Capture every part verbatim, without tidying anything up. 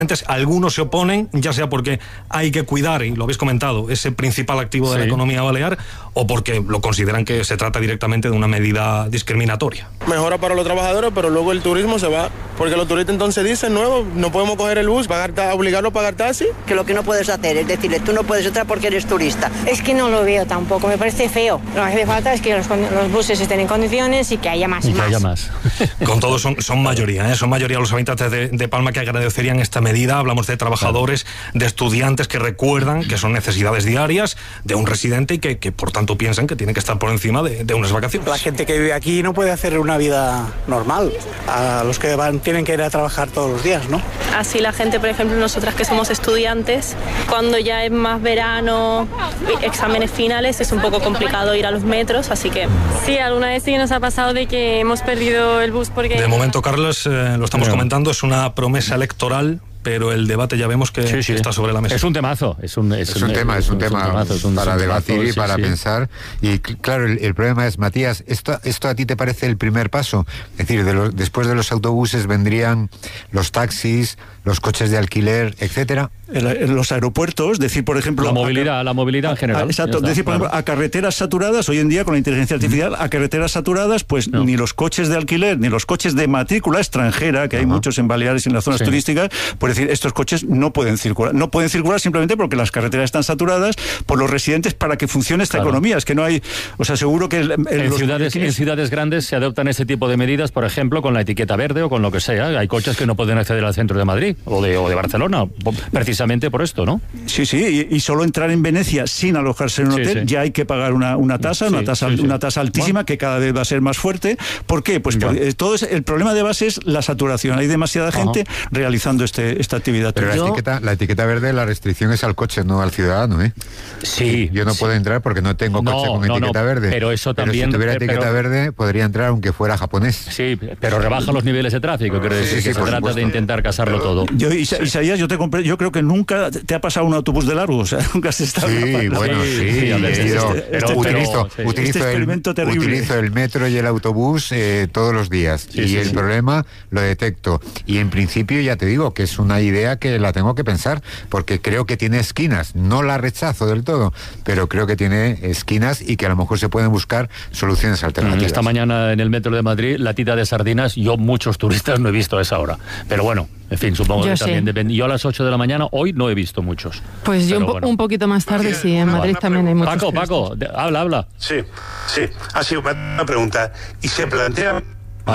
Algunos se oponen, ya sea porque hay que cuidar, y lo habéis comentado, ese principal activo de sí. la economía balear, o porque lo consideran que se trata directamente de una medida discriminatoria. Mejora para los trabajadores, pero luego el turismo se va, porque los turistas entonces dicen, no, no podemos coger el bus, pagar, obligarlo a pagar taxi. Que lo que no puedes hacer es decirle, tú no puedes entrar porque eres turista. Es que no lo veo tampoco, me parece feo. Lo que hace falta es que los, los buses estén en condiciones y que haya más y, y que más. haya más. Con todo son, son mayoría, ¿eh? son mayoría los habitantes de, de Palma que agradecerían esta medida. Hablamos de trabajadores, de estudiantes que recuerdan que son necesidades diarias de un residente y que, que por tanto piensan que tienen que estar por encima de, de unas vacaciones. La gente que vive aquí no puede hacer una vida normal, a los que van tienen que ir a trabajar todos los días, ¿no? Así la gente, por ejemplo, nosotras que somos estudiantes, cuando ya es más verano, exámenes finales, es un poco complicado ir a los metros, así que... Sí, alguna vez sí nos ha pasado de que hemos perdido el bus porque... De momento, Carlos, eh, lo estamos no. comentando, es una promesa electoral, pero el debate ya vemos que sí, sí. está sobre la mesa. Es un temazo. Es un, es es un, un tema, es un, es un tema temazo, es un, para es un debatir temazo, y para sí, pensar. Sí. Y claro, el, el problema es, Matías, ¿esto, ¿esto a ti te parece el primer paso? Es decir, de lo, después de los autobuses vendrían los taxis, los coches de alquiler, etcétera. En, en los aeropuertos, decir, por ejemplo... La movilidad, a, la movilidad en general. A, exacto, está, decir, por claro. ejemplo, a carreteras saturadas, hoy en día con la inteligencia artificial, a carreteras saturadas, pues no. ni los coches de alquiler, ni los coches de matrícula extranjera, que uh-huh. hay muchos en Baleares y en las zonas sí. turísticas, por decir, estos coches no pueden circular. No pueden circular simplemente porque las carreteras están saturadas por los residentes para que funcione esta claro. economía. Es que no hay... O sea, seguro que... El, el, en, los ciudades, en ciudades grandes se adoptan ese tipo de medidas, por ejemplo, con la etiqueta verde o con lo que sea. Hay coches que no pueden acceder al centro de Madrid o de, o de Barcelona, precisamente por esto, ¿no? Sí, sí, y, y solo entrar en Venecia sin alojarse en un hotel, sí, sí. ya hay que pagar una, una tasa, sí, una tasa, sí, sí. una tasa altísima, bueno. que cada vez va a ser más fuerte. ¿Por qué? Pues por, eh, todo es, el problema de base es la saturación. Hay demasiada gente Ajá. realizando este, esta actividad. Pero la etiqueta, la etiqueta verde, la restricción es al coche, no al ciudadano, ¿eh? Sí. Yo no sí. puedo entrar porque no tengo coche no, con no, etiqueta no, verde. Pero eso también... Pero si tuviera etiqueta pero, verde, podría entrar aunque fuera japonés. Sí, pero rebaja los niveles de tráfico, quiero decir, sí, sí, que se trata supuesto. de intentar casarlo todo. Yo, Isaías, yo te compré, yo creo que nunca te ha pasado un autobús de largo, o sea, nunca has estado... Sí, bueno, sí, sí, sí este, este, este, este, utilizo, sí. utilizo, este el, utilizo el metro y el autobús eh, todos los días, sí, y sí, el sí. problema lo detecto, y en principio ya te digo que es una idea que la tengo que pensar, porque creo que tiene esquinas, no la rechazo del todo, pero creo que tiene esquinas y que a lo mejor se pueden buscar soluciones alternativas. Esta mañana en el metro de Madrid, la tira de sardinas, yo muchos turistas no he visto a esa hora, pero bueno, en fin, supongo yo que sí. también depende. Yo a las ocho de la mañana hoy no he visto muchos. Pues yo un, po- bueno. un poquito más tarde sí, en Madrid también hay muchos. Paco, Paco, de, habla, habla. Sí, sí, ha sido una pregunta. Y se plantea... Ay.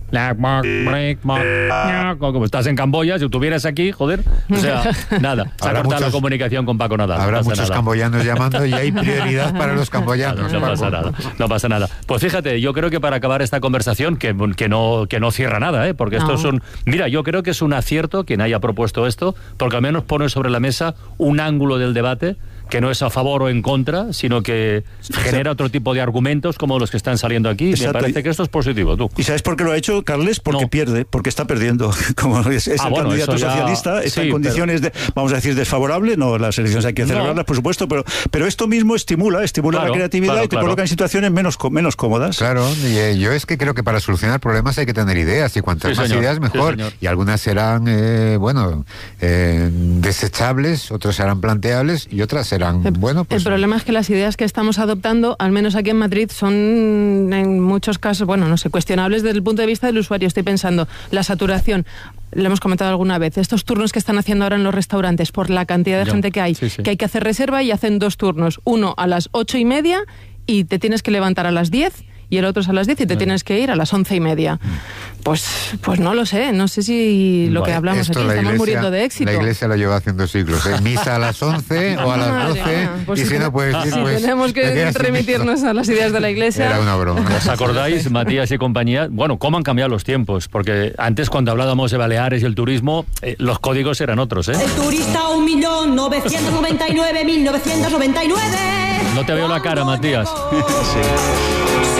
Como estás en Camboya, si estuvieras aquí, joder, o sea, nada, se ha cortado muchos, la comunicación con Paco Nadal. Habrá no muchos nada. camboyanos llamando y hay prioridad para los camboyanos. No, no pasa nada, no pasa nada. Pues fíjate, yo creo que para acabar esta conversación, que, que, no, que no cierra nada, ¿eh? porque no. esto es un... Mira, yo creo que es un acierto quien haya propuesto esto, porque al menos pone sobre la mesa un ángulo del debate que no es a favor o en contra, sino que genera otro tipo de argumentos como los que están saliendo aquí. Exacto. Me parece que esto es positivo, tú. ¿Y sabes por qué lo ha hecho, Carles? Porque no. pierde, porque está perdiendo. Como es, es ah, el bueno, candidato ya... socialista, está sí, en condiciones, pero... de, vamos a decir, desfavorables. No, las elecciones hay que celebrarlas, no. por supuesto, pero, pero esto mismo estimula, estimula claro, la creatividad claro, y te claro. coloca en situaciones menos, menos cómodas. Claro, y eh, yo es que creo que para solucionar problemas hay que tener ideas, y cuantas sí, más señor. ideas mejor. Sí, y algunas serán, eh, bueno, eh, desechables, otras serán planteables y otras serán... El, bueno, pues, el problema es que las ideas que estamos adoptando, al menos aquí en Madrid, son en muchos casos, bueno, no sé, cuestionables desde el punto de vista del usuario. Estoy pensando, la saturación, lo hemos comentado alguna vez, estos turnos que están haciendo ahora en los restaurantes, por la cantidad de Yo, gente que hay, sí, sí. que hay que hacer reserva y hacen dos turnos, uno a las ocho y media y te tienes que levantar a las diez y el otro es a las diez y te tienes que ir a las once y media. Pues, pues no lo sé, no sé si lo bueno, que hablamos aquí, estamos iglesia, muriendo de éxito. La iglesia lo lleva haciendo siglos, ¿eh? Misa a las once o a las doce, pues y si no puedes ir, pues... Tenemos que remitirnos a las ideas de la iglesia. Era una broma. ¿Os acordáis, Matías y compañía? Bueno, ¿cómo han cambiado los tiempos? Porque antes, cuando hablábamos de Baleares y el turismo, eh, los códigos eran otros, ¿eh? El turista un millón novecientos noventa y nueve mil novecientos noventa y nueve. No te veo la cara, Matías. Sí.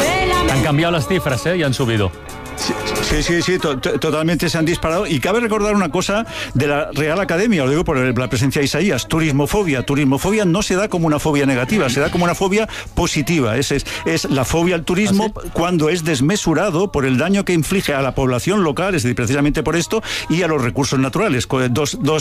Han cambiado las cifras, ¿eh? Y han subido. Sí, sí, sí, to totalmente se han disparado. Y cabe recordar una cosa de la Real Academia, lo digo por la presencia de Isaías, turismofobia. Turismofobia no se da como una fobia negativa, se da como una fobia positiva. Es, es, es la fobia al turismo ¿Ah, sí? cuando es desmesurado por el daño que inflige a la población local, es decir, precisamente por esto, y a los recursos naturales. Dos, dos